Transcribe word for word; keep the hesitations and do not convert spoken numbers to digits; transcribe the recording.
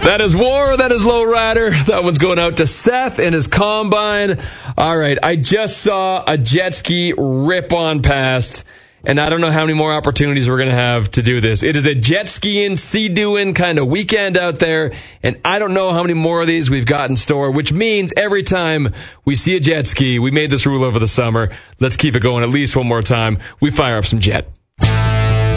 That is War. That is Lowrider. That one's going out to Seth and his combine. All right. I just saw a jet ski rip on past, and I don't know how many more opportunities we're going to have to do this. It is a jet skiing, sea-doing kind of weekend out there, and I don't know how many more of these we've got in store, which means every time we see a jet ski, we made this rule over the summer. Let's keep it going at least one more time. We fire up some jet.